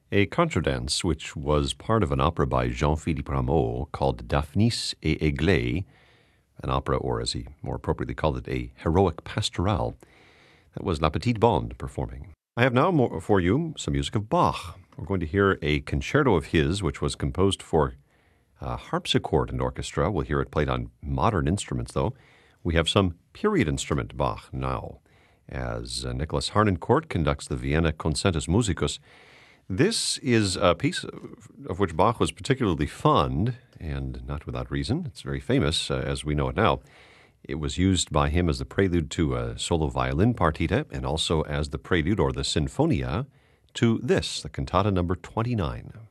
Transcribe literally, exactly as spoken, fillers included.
A contredanse, which was part of an opera by Jean-Philippe Rameau called Daphnis et Aiglé, an opera, or as he more appropriately called it, a heroic pastoral. That was La Petite Bande performing. I have now more for you some music of Bach. We're going to hear a concerto of his, which was composed for uh, harpsichord and orchestra. We'll hear it played on modern instruments, though. We have some period instrument Bach now, as uh, Nicholas Harnoncourt conducts the Vienna Concertus Musicus. This is a piece of which Bach was particularly fond, and not without reason. It's very famous, uh, as we know it now. It was used by him as the prelude to a solo violin partita, and also as the prelude or the sinfonia to this, the cantata number twenty-nine.